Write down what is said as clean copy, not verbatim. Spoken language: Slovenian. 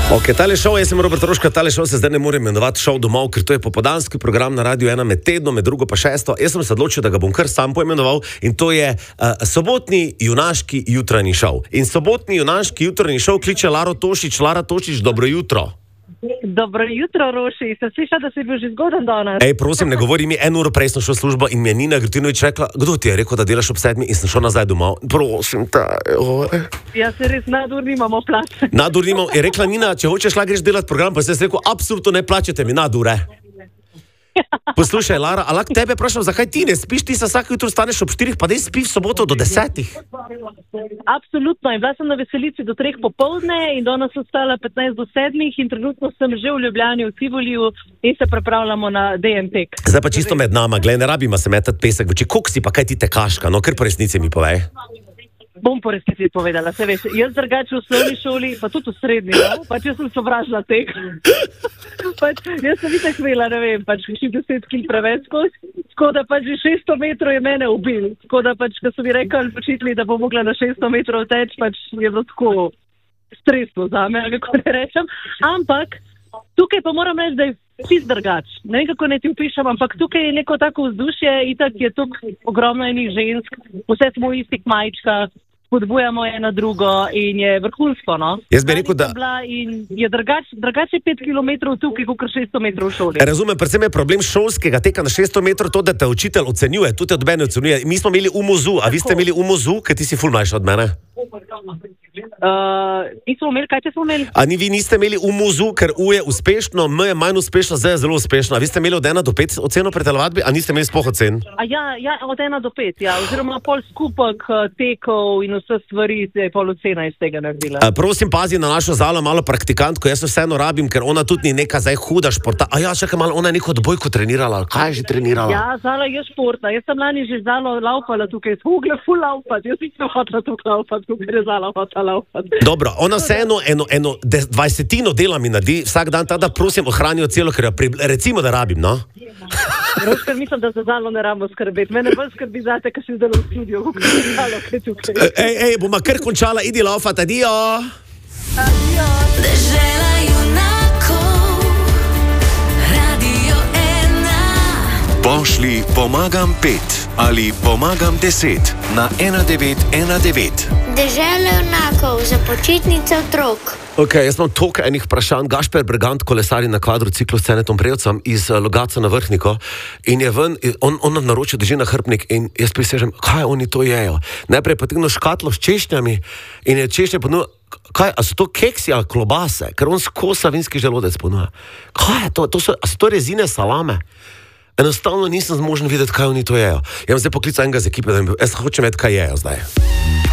Ok, tale šov, jaz sem Robert Roška, tale šov se zdaj ne more imenovati šov domov, ker to je popoldanski program na Radio 1 med tednom, med drugo pa šesto. Jaz sem se odločil, da ga bom kar sam poimenoval in to je sobotni junaški jutranji šov. In sobotni junaški jutranji šov kliče Laro Tošič. Lara Tošič, dobro jutro. Dobro jutro, Roši. Sem slišala, da si bil že zgodan danes. Ej, prosim, ne govori mi, 1 uro prej sem šel v službo in mi je Nina Grtinovič rekla, kdo ti je rekel, da delaš ob 7 in sem šel nazaj domov. Prosim te. Ja, se res nadur nimamo plače. Nadur nimam. Je rekla Nina, če hočeš lahko greš delati program, pa sem rekel, absolutno ne plačete mi nadure. Poslušaj, Lara, a lahko tebe vprašam, zakaj ti ne spiš? Ti se vsak jutro staneš ob 4, pa daj spi v soboto do 10. Absolutno. In bila sem na veselici do 3 popoldne in danes sem stala 15 do 7 in trenutno sem že v Ljubljani v Tivoliju in se pripravljamo na DNTek. Zdaj pa čisto med nama, glej, ne rabimo se metati pesek v oči. Koliko si pa kaj ti tekaška? No, ker po resnici mi povej. Bom po resnici povedala, se veš, jaz drugače v osnovni šoli, pa tudi v srednji, no? Pač jaz sem sovražila tek. Pač jaz sem itak imela, ne vem, pač 10 kil preveč skozi, tako da pač že 600 metrov je mene ubil. Tako da pač, ko so mi rekli počitli, da bom mogla na 600 metrov teč, pač je bilo tako stresno zame, kako ne rečem. Ampak tukaj pa moram reči, da je čist drugač. Ne vem, kako ne ti upišem, ampak tukaj je neko tako vzdušje, itak je tukaj ogromno enih žensk, vse smo v istih majčkah, podbujamo eno drugo in je vrhunsko, no? Jaz bi rekel, da je drugače 5 km tukaj, kot 600 metrov v šoli. Razumem, predvsem je problem šolskega teka na 600 metrov to, da te učitelj ocenjuje, tudi od mene ocenjuje. Mi smo imeli UMOZU, a vi ste imeli UMOZU, ker ti si ful mlajša od mene? Nismo imeli, kaj smo imeli? A vi niste imeli UMOZU, ker U je uspešno, M je manj uspešno, Z je zelo uspešno. A vi ste imeli od 1 do 5 oceno pri telovadbi, a niste imeli sploh ocen? Ja, od 1 do 5, ja. Oziroma pol skupek tekov in vse stvari se je pol ocena iz tega naredila. Prosim, pazi na našo Zalo, malo praktikantko, jaz se vseeno rabim, ker ona tudi ni neka zdaj huda športa. A ja, čakaj malo, ona je neko odbojko trenirala, kaj je že trenirala? Ja, Zala je športa. Jaz sem lani že Zalo laupala tukaj, smugle ful laupati. Jaz nisem hotela tukaj laupati, tukaj je Zala hotela laupati. Dobro, ona vseeno eno 20 dela mi naredi vsak dan, tada prosim ohranijo celo, ker recimo, da rabim, no? Roškar, mislim, da za Zalo ne rabimo skrbeti. Mene bolj skrbi zate, ker si zdaj v studiu, kako je Zalo, kaj tukaj. Ej, boma kar končala, idi laufat, adijo! Adijo! Dežela junakov, Radio 1. Pošli pomagam 5 ali pomagam 10 na 1919. Dežela junakov za počitnice otrok. Ok, jaz imam toliko enih vprašanj. Gašper Bregant kolesari na kvadrociklu s Cenetom Prevcem iz Logatca na Vrhniko in je ven, on naročil drži na hrbnik in jaz prisežem, kaj oni to jejo. Najprej potegnil škatlo s češnjami in je češnje ponudil, kaj, a so to keksi ali klobase, ker on skozi savinski želodec ponuja. Kaj je to? A so to rezine salame? Enostavno nisem zmožen videti, kaj oni to jejo. Jaz zdaj poklical enega z ekipe, da jaz hočem vedeti, kaj jejo zdaj.